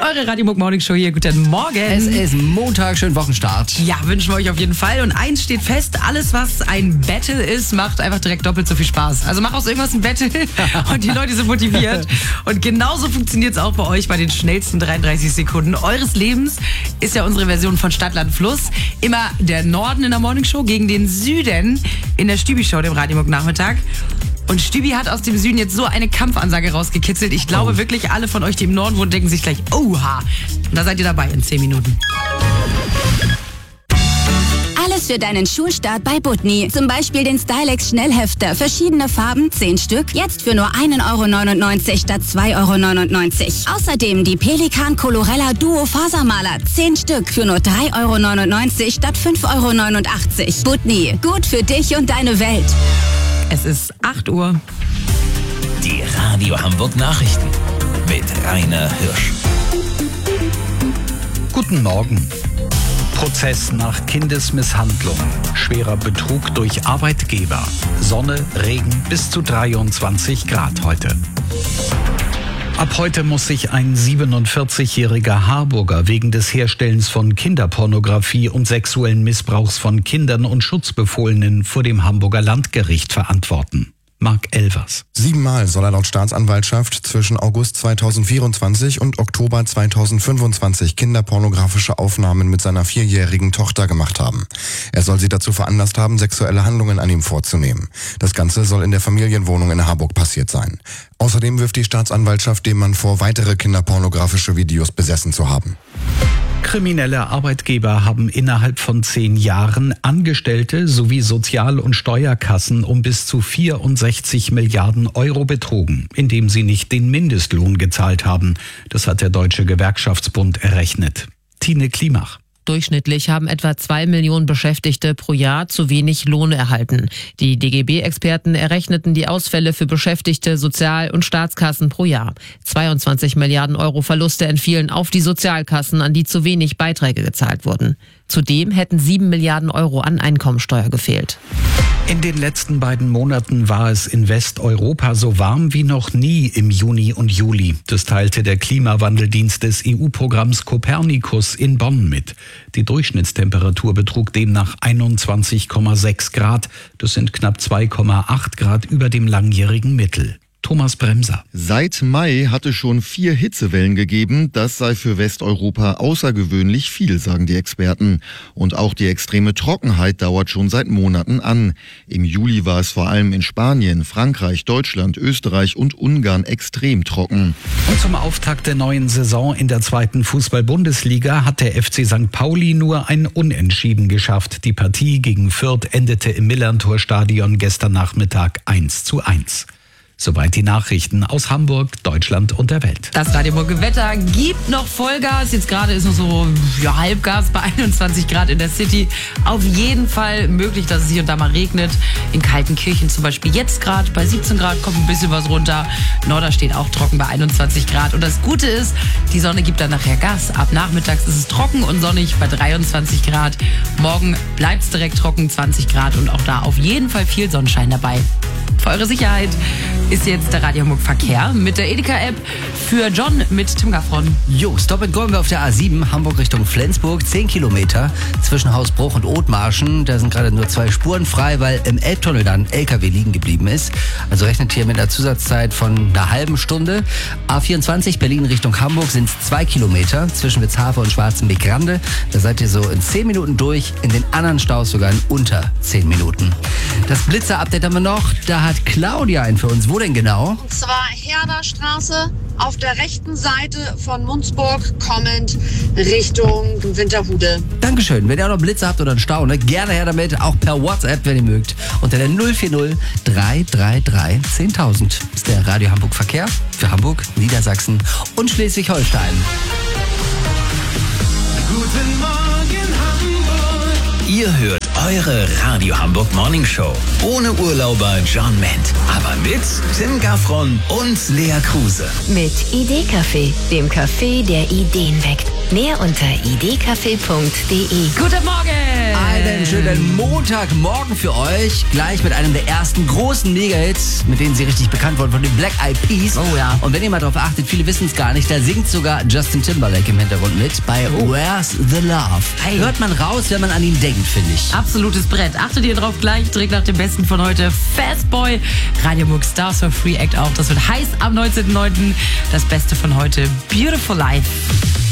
Eure Radio Hamburg Morning Show hier. Guten Morgen. Es ist Montag, schönen Wochenstart. Ja, wünschen wir euch auf jeden Fall. Und eins steht fest, alles was ein Battle ist, macht einfach direkt doppelt so viel Spaß. Also mach aus irgendwas ein Battle und die Leute sind motiviert. Und genauso funktioniert es auch bei euch bei den schnellsten 33 Sekunden eures Lebens. Ist ja unsere Version von Stadt, Land, Fluss. Immer der Norden in der Morning Show gegen den Süden in der Stübi Show, dem Radio Hamburg Nachmittag. Und Stübi hat aus dem Süden jetzt so eine Kampfansage rausgekitzelt. Ich glaube wirklich, alle von euch, die im Norden wohnen, denken sich gleich, oha. Und da seid ihr dabei in 10 Minuten. Alles für deinen Schulstart bei Budni. Zum Beispiel den Stylex Schnellhefter. Verschiedene Farben, 10 Stück. Jetzt für nur 1,99 € statt 2,99 €. Außerdem die Pelikan Colorella Duo Fasermaler. 10 Stück für nur 3,99 € statt 5,89 €. Budni. Gut für dich und deine Welt. Es ist 8 Uhr. Die Radio Hamburg Nachrichten mit Rainer Hirsch. Guten Morgen. Prozess nach Kindesmisshandlung. Schwerer Betrug durch Arbeitgeber. Sonne, Regen bis zu 23 Grad heute. Ab heute muss sich ein 47-jähriger Harburger wegen des Herstellens von Kinderpornografie und sexuellen Missbrauchs von Kindern und Schutzbefohlenen vor dem Hamburger Landgericht verantworten. Marc Elvers. 7-mal soll er laut Staatsanwaltschaft zwischen August 2024 und Oktober 2025 kinderpornografische Aufnahmen mit seiner 4-jährigen Tochter gemacht haben. Er soll sie dazu veranlasst haben, sexuelle Handlungen an ihm vorzunehmen. Das Ganze soll in der Familienwohnung in Harburg passiert sein. Außerdem wirft die Staatsanwaltschaft dem Mann vor, weitere kinderpornografische Videos besessen zu haben. Kriminelle Arbeitgeber haben innerhalb von 10 Jahren Angestellte sowie Sozial- und Steuerkassen um bis zu 64 Milliarden € betrogen, indem sie nicht den Mindestlohn gezahlt haben. Das hat der Deutsche Gewerkschaftsbund errechnet. Tine Klimach. Durchschnittlich haben etwa 2 Millionen Beschäftigte pro Jahr zu wenig Lohn erhalten. Die DGB-Experten errechneten die Ausfälle für Beschäftigte, Sozial- und Staatskassen pro Jahr. 22 Milliarden € Verluste entfielen auf die Sozialkassen, an die zu wenig Beiträge gezahlt wurden. Zudem hätten 7 Milliarden € an Einkommensteuer gefehlt. In den letzten beiden Monaten war es in Westeuropa so warm wie noch nie im Juni und Juli. Das teilte der Klimawandeldienst des EU-Programms Copernicus in Bonn mit. Die Durchschnittstemperatur betrug demnach 21,6 Grad. Das sind knapp 2,8 Grad über dem langjährigen Mittel. Thomas Bremser. Seit Mai hatte schon 4 Hitzewellen gegeben. Das sei für Westeuropa außergewöhnlich viel, sagen die Experten. Und auch die extreme Trockenheit dauert schon seit Monaten an. Im Juli war es vor allem in Spanien, Frankreich, Deutschland, Österreich und Ungarn extrem trocken. Und zum Auftakt der neuen Saison in der 2. Fußball-Bundesliga hat der FC St. Pauli nur ein Unentschieden geschafft. Die Partie gegen Fürth endete im Millerntor-Stadion gestern Nachmittag 1:1. Soweit die Nachrichten aus Hamburg, Deutschland und der Welt. Das Radio Hamburg Wetter gibt noch Vollgas. Jetzt gerade ist nur so Halbgas bei 21 Grad in der City. Auf jeden Fall möglich, dass es hier und da mal regnet. In Kaltenkirchen zum Beispiel jetzt gerade bei 17 Grad kommt ein bisschen was runter. Norderstedt auch trocken bei 21 Grad. Und das Gute ist, die Sonne gibt dann nachher Gas. Ab nachmittags ist es trocken und sonnig bei 23 Grad. Morgen bleibt es direkt trocken, 20 Grad und auch da auf jeden Fall viel Sonnenschein dabei. Für eure Sicherheit ist jetzt der Radio Hamburg Verkehr mit der Edeka-App für John mit Tim Gaffron. Jo, Stop and Go haben wir auf der A7, Hamburg Richtung Flensburg, 10 Kilometer zwischen Hausbruch und Othmarschen. Da sind gerade nur 2 Spuren frei, weil im Elbtunnel da ein LKW liegen geblieben ist. Also rechnet hier mit einer Zusatzzeit von einer halben Stunde. A24 Berlin Richtung Hamburg sind 2 Kilometer zwischen Witzhafe und Schwarzenbeck-Rande. Da seid ihr so in 10 Minuten durch, in den anderen Staus sogar in unter 10 Minuten. Das Blitzer-Update haben wir noch. Da hat Claudia einen für uns. Wo denn genau? Und zwar Herderstraße auf der rechten Seite von Munzburg kommend Richtung Winterhude. Dankeschön. Wenn ihr auch noch Blitze habt oder einen Stau, ne, gerne her damit. Auch per WhatsApp, wenn ihr mögt. Unter der 040 333 10.000 ist der Radio Hamburg Verkehr für Hamburg, Niedersachsen und Schleswig-Holstein. Guten Morgen Hamburg. Ihr hört eure Radio Hamburg Morning Show. Ohne Urlauber John Ment. Aber mit Tim Gaffron und Lea Kruse. Mit Idee-Café, dem Café, der Ideen weckt. Mehr unter idecafé.de. Guten Morgen! Einen schönen Montagmorgen für euch. Gleich mit einem der ersten großen Mega-Hits, mit denen sie richtig bekannt wurden, von den Black Eyed Peas. Oh ja. Und wenn ihr mal drauf achtet, viele wissen es gar nicht, da singt sogar Justin Timberlake im Hintergrund mit bei Where's the Love. Hey. Hört man raus, wenn man an ihn denkt, finde ich. Absolutes Brett. Achtet ihr drauf gleich, direkt nach dem Besten von heute. Fastboy, Radio Mux, Stars for Free Act auch. Das wird heiß am 19.09. Das Beste von heute. Beautiful Life.